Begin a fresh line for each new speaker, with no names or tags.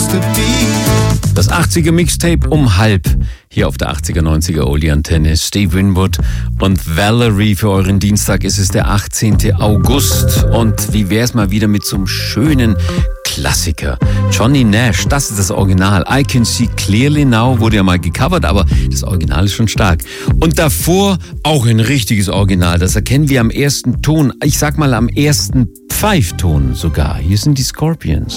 Das 80er Mixtape um halb. Hier auf der 80er, 90er Oldie Antenne. Steve Winwood und Valerie für euren Dienstag. Es ist der 18. August. Und wie wär's mal wieder mit so einem schönen Klassiker. Johnny Nash, das ist das Original. I Can See Clearly Now wurde ja mal gecovert, aber das Original ist schon stark. Und davor auch ein richtiges Original. Das erkennen wir am ersten Ton. Ich sag mal am ersten Pfeifton sogar. Hier sind die Scorpions.